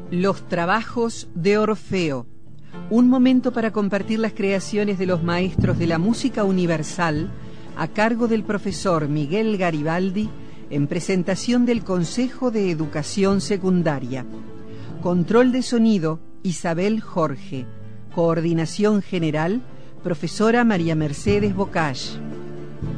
Los trabajos de Orfeo. Un momento para compartir las creaciones de los maestros de la música universal a cargo del profesor Miguel Garibaldi en presentación del Consejo de Educación Secundaria. Control de sonido, Isabel Jorge. Coordinación general, profesora María Mercedes Bocage.